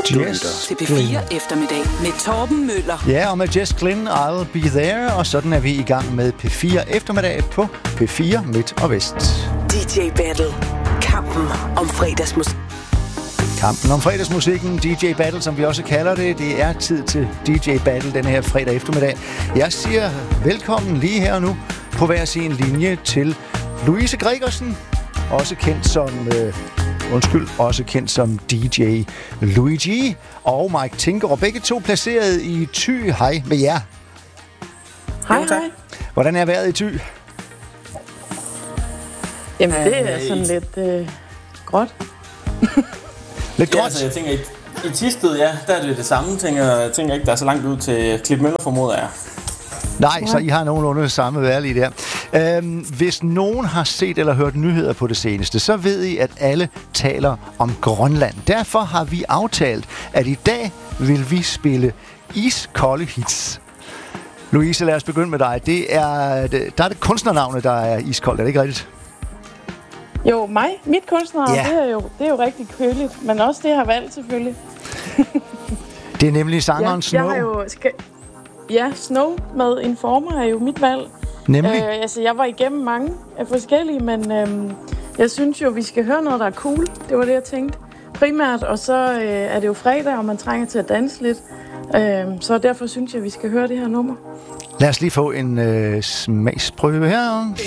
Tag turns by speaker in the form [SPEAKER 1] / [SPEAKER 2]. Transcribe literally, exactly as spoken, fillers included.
[SPEAKER 1] Du lytter til P fire Eftermiddag med Torben Møller.
[SPEAKER 2] Ja, og med Jess Glynn, I'll Be There. Og sådan er vi i gang med P fire Eftermiddag på P fire Midt og Vest.
[SPEAKER 1] D J Battle. Kampen om fredagsmusik.
[SPEAKER 2] Kampen om fredagsmusikken, D J Battle, som vi også kalder det. Det er tid til D J Battle denne her fredag eftermiddag. Jeg siger velkommen lige her nu på hver sin linje til Louise Gregersen, også kendt som... Øh, Undskyld, også kendt som D J Luigi, og Mike Tinker, og begge to placeret i Thy. Hej med jer.
[SPEAKER 3] Hej, hej.
[SPEAKER 2] Hvordan er vejret i Thy?
[SPEAKER 3] Jamen, det er sådan lidt øh, gråt.
[SPEAKER 2] Lidt gråt?
[SPEAKER 4] Ja, altså, jeg tænker, i, i Thisted, ja, der er det det samme. Jeg tænker, jeg tænker ikke, der er så langt ud til Klitmøller, formoder jeg.
[SPEAKER 2] Nej, så I har nogenlunde samme vejr lige der. Øhm, hvis nogen har set eller hørt nyheder på det seneste, så ved I, at alle taler om Grønland. Derfor har vi aftalt, at i dag vil vi spille iskolde hits. Louise, lad os begynde med dig. Det er, det, der er det kunstnernavnet, der er iskoldt. Er det ikke rigtigt?
[SPEAKER 3] Jo, mig. Mit kunstnernavn,
[SPEAKER 2] ja.
[SPEAKER 3] det, er jo, det er jo rigtig køligt. Men også det, jeg har valgt, selvfølgelig.
[SPEAKER 2] Det er nemlig sangeren
[SPEAKER 3] ja,
[SPEAKER 2] Snow.
[SPEAKER 3] Jeg har jo... Skal, ja, Snow med Informer er jo mit valg.
[SPEAKER 2] Nemlig?
[SPEAKER 3] Øh, altså, jeg var igennem mange af forskellige, men øh, jeg synes jo, vi skal høre noget, der er cool. Det var det, jeg tænkte. Primært, og så øh, er det jo fredag, og man trænger til at danse lidt. Øh, så derfor synes jeg, vi skal høre det her nummer.
[SPEAKER 2] Lad os lige få en øh, smagsprøve her.